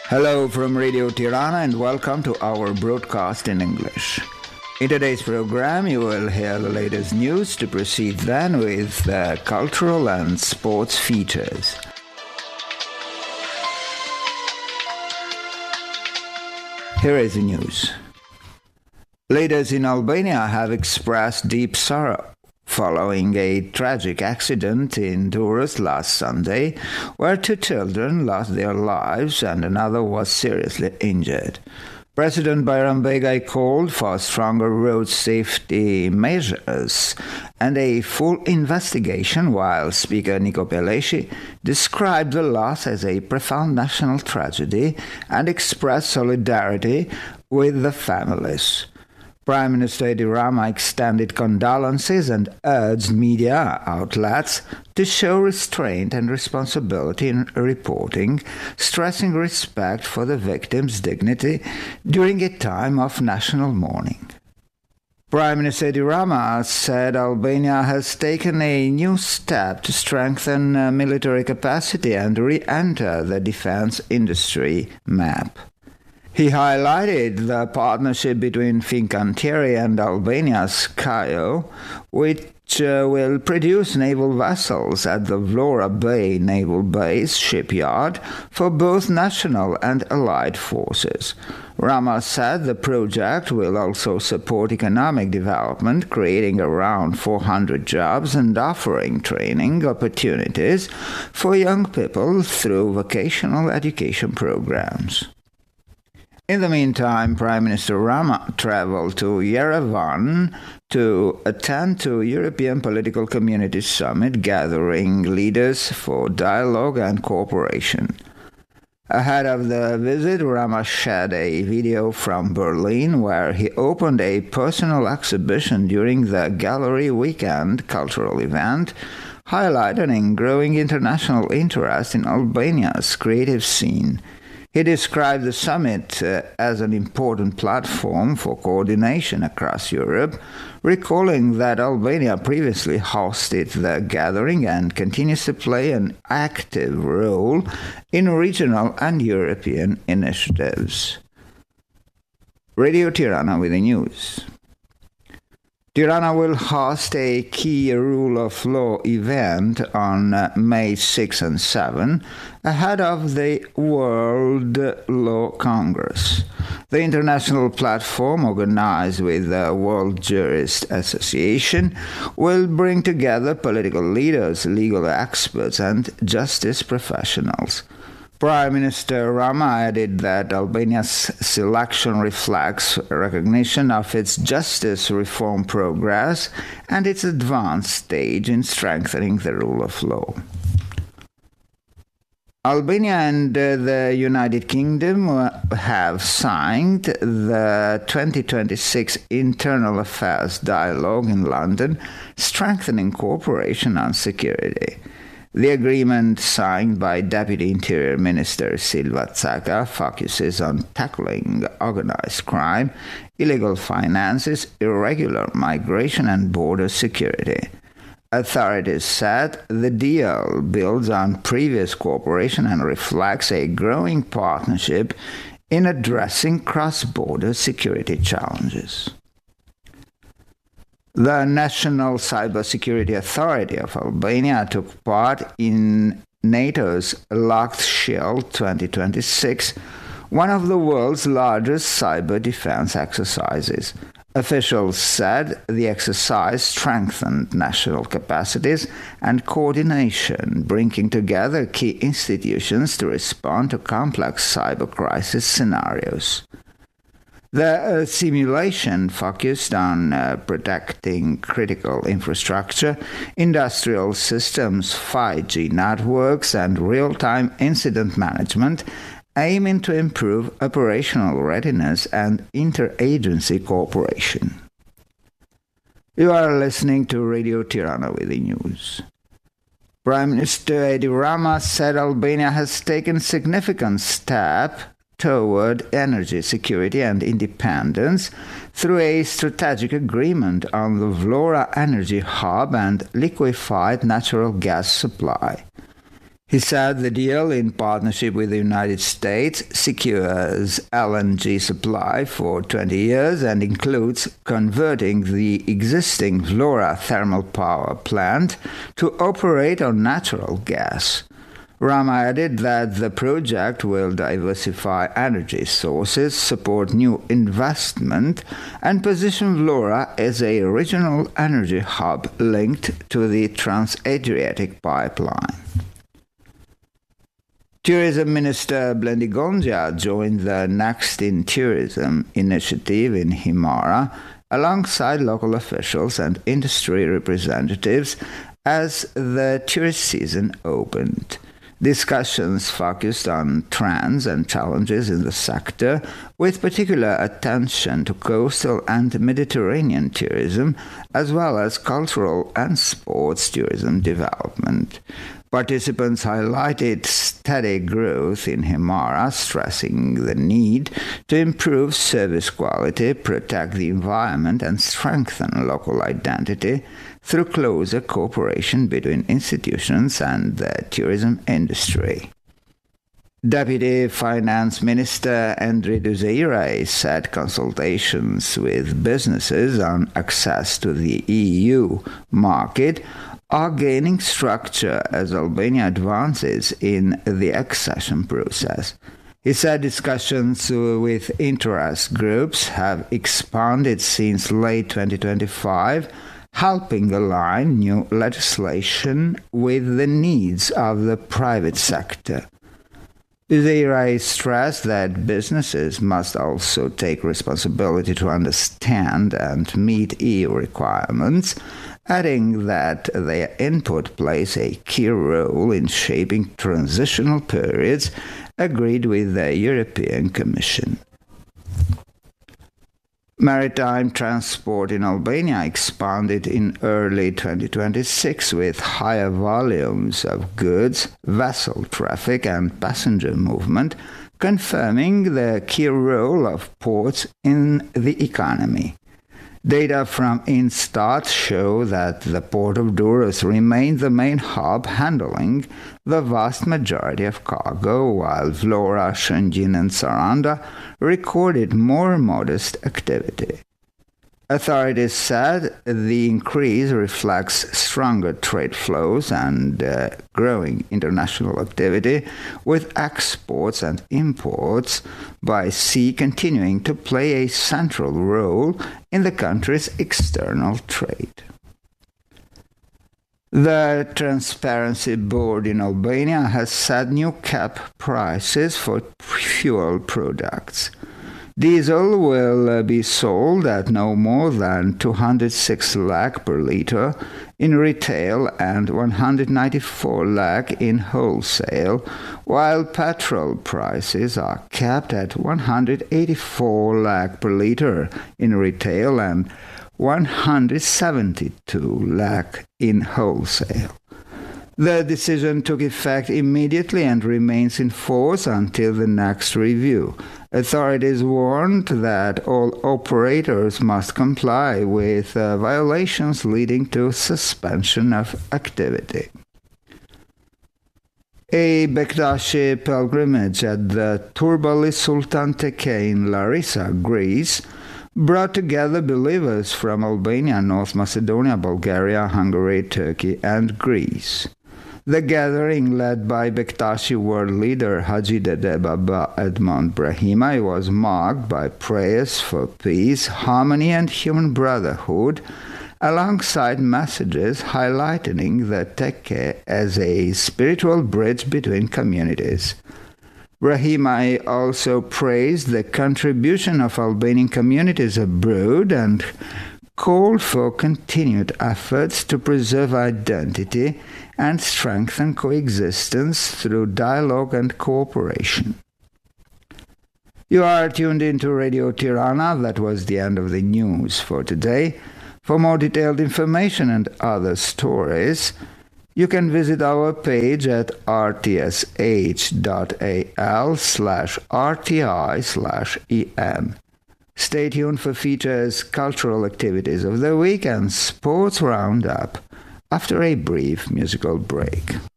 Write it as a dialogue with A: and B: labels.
A: Hello from Radio Tirana and welcome to our broadcast in English. In today's program, you will hear the latest news to proceed then with the cultural and sports features. Here is the news. Leaders in Albania have expressed deep sorrow following a tragic accident in Durrës last Sunday, where 2 children lost their lives and another was seriously injured. President Bayram Begay called for stronger road safety measures and a full investigation, while Speaker Niko Peleshi described the loss as a profound national tragedy and expressed solidarity with the families. Prime Minister Edi Rama extended condolences and urged media outlets to show restraint and responsibility in reporting, stressing respect for the victim's dignity during a time of national mourning. Prime Minister Edi Rama said Albania has taken a new step to strengthen military capacity and re-enter the defense industry map. He highlighted the partnership between Fincantieri and Albania's CAIO, which will produce naval vessels at the Vlora Bay Naval Base shipyard for both national and allied forces. Rama said the project will also support economic development, creating around 400 jobs and offering training opportunities for young people through vocational education programs. In the meantime, Prime Minister Rama traveled to Yerevan to attend to European Political Community Summit, gathering leaders for dialogue and cooperation. Ahead of the visit, Rama shared a video from Berlin where he opened a personal exhibition during the Gallery Weekend cultural event, highlighting growing international interest in Albania's creative scene. He described the summit as an important platform for coordination across Europe, recalling that Albania previously hosted the gathering and continues to play an active role in regional and European initiatives. Radio Tirana with the news. Tirana will host a key rule of law event on May 6 and 7 ahead of the World Law Congress. The international platform, organized with the World Jurist Association, will bring together political leaders, legal experts, and justice professionals. Prime Minister Rama added that Albania's selection reflects recognition of its justice reform progress and its advanced stage in strengthening the rule of law. Albania and the United Kingdom have signed the 2026 Internal Affairs Dialogue in London, strengthening cooperation on security. The agreement, signed by Deputy Interior Minister Silva Tsaka, focuses on tackling organized crime, illegal finances, irregular migration, and border security. Authorities said the deal builds on previous cooperation and reflects a growing partnership in addressing cross-border security challenges. The National Cybersecurity Authority of Albania took part in NATO's Locked Shield 2026, one of the world's largest cyber defense exercises. Officials said the exercise strengthened national capacities and coordination, bringing together key institutions to respond to complex cyber crisis scenarios. The simulation focused on protecting critical infrastructure, industrial systems, 5G networks, and real-time incident management, aiming to improve operational readiness and interagency cooperation. You are listening to Radio Tirana with the news. Prime Minister Edi Rama said Albania has taken significant steps toward energy security and independence through a strategic agreement on the Vlora Energy Hub and liquefied natural gas supply. He said the deal, in partnership with the United States, secures LNG supply for 20 years and includes converting the existing Vlora thermal power plant to operate on natural gas. Rama added that the project will diversify energy sources, support new investment, and position Vlora as a regional energy hub linked to the Trans-Adriatic pipeline. Tourism Minister Blendi Gondja joined the Next in Tourism initiative in Himara alongside local officials and industry representatives as the tourist season opened. Discussions focused on trends and challenges in the sector, with particular attention to coastal and Mediterranean tourism, as well as cultural and sports tourism development. Participants highlighted steady growth in Himara, stressing the need to improve service quality, protect the environment, and strengthen local identity through closer cooperation between institutions and the tourism industry. Deputy Finance Minister Andry Duzeire said consultations with businesses on access to the EU market are gaining structure as Albania advances in the accession process. He said discussions with interest groups have expanded since late 2025, helping align new legislation with the needs of the private sector. Duzeire stressed that businesses must also take responsibility to understand and meet EU requirements, adding that their input plays a key role in shaping transitional periods agreed with the European Commission. Maritime transport in Albania expanded in early 2026 with higher volumes of goods, vessel traffic and passenger movement, confirming the key role of ports in the economy. Data from Instat show that the port of Durrës remained the main hub handling the vast majority of cargo, while Vlora, Shëngjin and Saranda recorded more modest activity. Authorities said the increase reflects stronger trade flows and growing international activity, with exports and imports by sea continuing to play a central role in the country's external trade. The Transparency Board in Albania has set new cap prices for fuel products. Diesel will be sold at no more than 206 lakh per liter in retail and 194 lakh in wholesale, while petrol prices are capped at 184 lakh per liter in retail and 172 lakh in wholesale. The decision took effect immediately and remains in force until the next review. Authorities warned that all operators must comply with violations leading to suspension of activity. A Bektashi pilgrimage at the Turbali Sultan Tekke in Larissa, Greece, brought together believers from Albania, North Macedonia, Bulgaria, Hungary, Turkey, and Greece. The gathering, led by Bektashi world leader Haji Dede Baba Edmond Brahimaj, was marked by prayers for peace, harmony, and human brotherhood, alongside messages highlighting the Tekke as a spiritual bridge between communities. Brahimaj also praised the contribution of Albanian communities abroad and called for continued efforts to preserve identity and strengthen coexistence through dialogue and cooperation. You are tuned into Radio Tirana. That was the end of the news for today. For more detailed information and other stories, you can visit our page at rtsh.al/rti/en. Stay tuned for features, cultural activities of the week, and sports roundup after a brief musical break.